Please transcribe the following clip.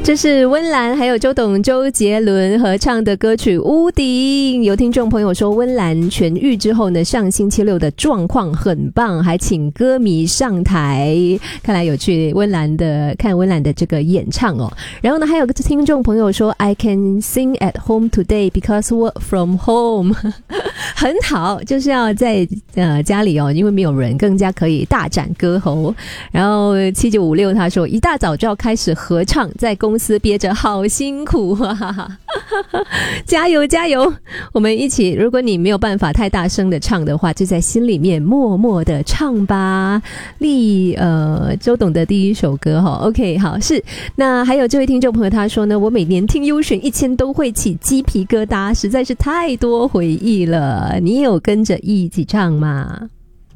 这是温岚还有周董周杰伦合唱的歌曲《屋顶》。有听众朋友说温岚痊愈之后呢，上星期六的状况很棒，还请歌迷上台，看来有去看温岚的这个演唱哦。然后呢，还有个听众朋友说 I can sing at home today because work from home 很好，就是要在家里哦，因为没有人，更加可以大展歌喉。然后7956他说一大早就要开始合唱，在公司憋着好辛苦啊加油加油，我们一起，如果你没有办法太大声的唱的话，就在心里面默默的唱吧。周董的第一首歌哈 OK 好，是。那还有这位听众朋友他说呢，我每年听优选1000都会起鸡皮疙瘩，实在是太多回忆了，你有跟着一起唱吗？